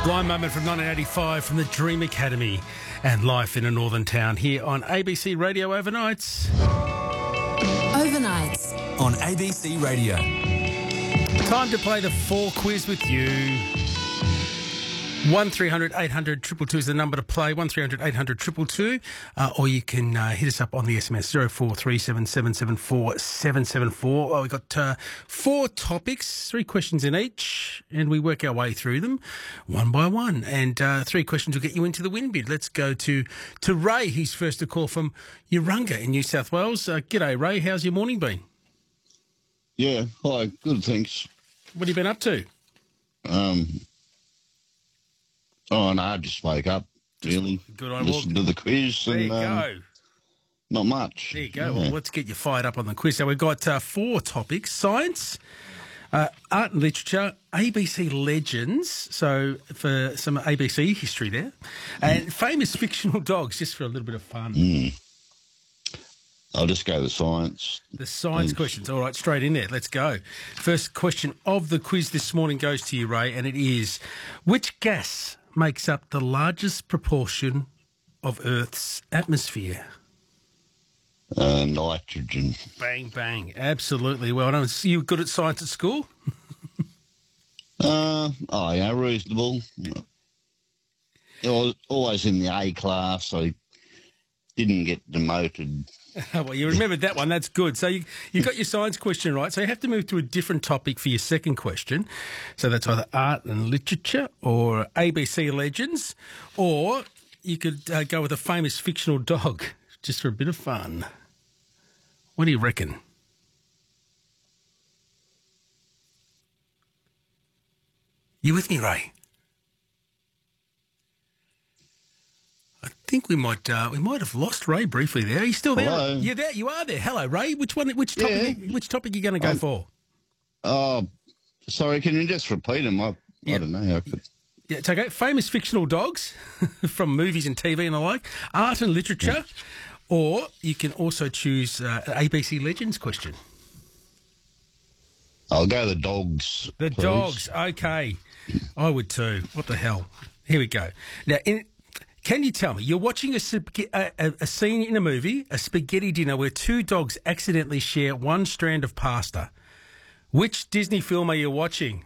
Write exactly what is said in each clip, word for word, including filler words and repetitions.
Blind Moment from nineteen eighty-five from the Dream Academy and Life in a Northern Town here on A B C Radio Overnights. Overnights on A B C Radio. Time to play the four quiz with you. one three hundred eight hundred two two two is the number to play, one three hundred eight hundred two two two, uh, or you can uh, hit us up on the S M S zero four three seven seven seven four seven seven four. Oh, we've got uh, four topics, three questions in each, and we work our way through them one by one. And uh, three questions will get you into the win bid. Let's go to, to Ray. He's first to call from Urunga in New South Wales. Uh, g'day, Ray. How's your morning been? Yeah, hi, good, thanks. What have you been up to? Um... Oh, no, I just woke up, really. Good on Listen to the quiz. There and, you um, go. Not much. There you go. Yeah. Well, let's get you fired up on the quiz. So we've got uh, four topics: science, uh, art and literature, A B C legends, so for some A B C history there, and famous fictional dogs, just for a little bit of fun. Mm. I'll just go with science. The science Thanks. questions. All right, straight in there. Let's go. First question of the quiz this morning goes to you, Ray, and it is, which gas makes up the largest proportion of Earth's atmosphere? Uh, nitrogen. Bang, bang. Absolutely. Well done. So you were good at science at school? uh, oh, yeah, reasonable. I was always in the A class, so I didn't get demoted. Well, you remembered that one. That's good. So you you got your science question right. So you have to move to a different topic for your second question. So that's either art and literature or A B C legends, or you could uh, go with a famous fictional dog, just for a bit of fun. What do you reckon? You with me, Ray? I think we might uh, we might have lost Ray briefly there. Are you still there? Hello. You're there. You are there. Hello, Ray. Which one? Which topic? Yeah. Which topic are you going to go Um, for? Oh, sorry, can you just repeat them? I, Yeah. I don't know how I could... Yeah, it's okay. Famous fictional dogs from movies and T V and the like. Art and literature, or you can also choose uh, an A B C Legends question. I'll go the dogs, The please. dogs. Okay, I would too. What the hell? Here we go. Now, in, can you tell me, you're watching a, spag- a, a, a scene in a movie, a spaghetti dinner, where two dogs accidentally share one strand of pasta. Which Disney film are you watching?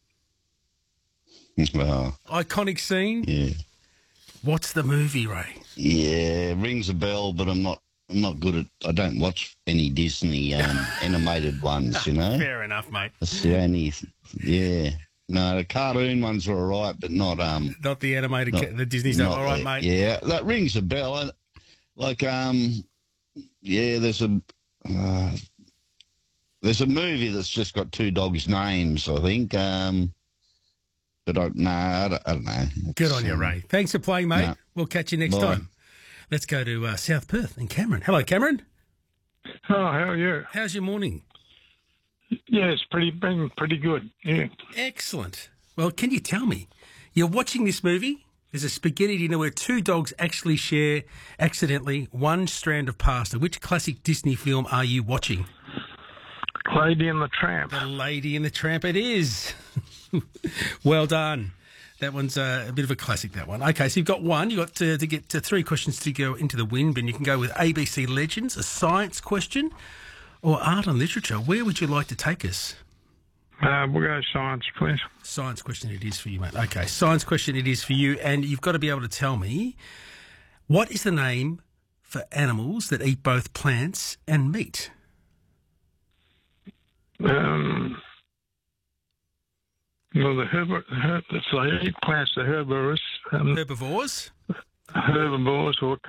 Oh, Iconic scene? yeah. What's the movie, Ray? Yeah, rings a bell, but I'm not I'm not good at... I don't watch any Disney um, animated ones, you know? Fair enough, mate. That's the only... Yeah. No, the cartoon ones are all right, but not... um. Not the animated, Not- ca- the Disney stuff. not All right, the- mate. Yeah, that rings a bell. I- Like, um... Yeah, there's a... Uh, there's a movie that's just got two dogs' names, I think. Um... But I, no, I don't, I don't know. Good It's, on you, um, Ray. Thanks for playing, mate. no. We'll catch you next Bye. time. Let's go to uh, South Perth and Cameron. Hello, Cameron. Oh, how are you? How's your morning? Yeah, it's pretty been pretty good. Yeah. Excellent. Well, can you tell me, you're watching this movie? There's a spaghetti dinner where two dogs actually share, accidentally, one strand of pasta. Which classic Disney film are you watching? Lady and the Tramp. The Lady and the Tramp. It is. Well done. That one's uh, a bit of a classic, that one. Okay, so you've got one. You've got to, to get to three questions to go into the win bin. You can go with A B C Legends, a science question, or art and literature. Where would you like to take us? Uh, we'll go science, please. Science question it is for you, mate. Okay, science question it is for you, and you've got to be able to tell me, what is the name for animals that eat both plants and meat? Um, well, the herbivores, herb, if they eat plants, the herbivores, um, Herbivores? herbivores or